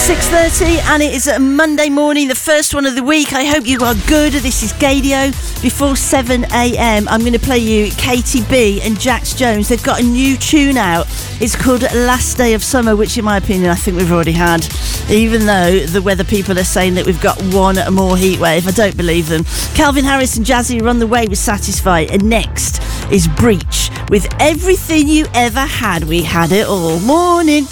6:30 and it is a Monday morning, the first one of the week. I hope you are good. This is Gadio. Before 7am, I'm going to play you Katie B and Jax Jones. They've got a new tune out. It's called Last Day of Summer, which in my opinion I think we've already had, even though the weather people are saying that we've got one more heat wave. I don't believe them. Calvin Harris and Jazzy are on the way with Satisfy, and next is Breach with Everything You Ever Had. We had it all. Morning.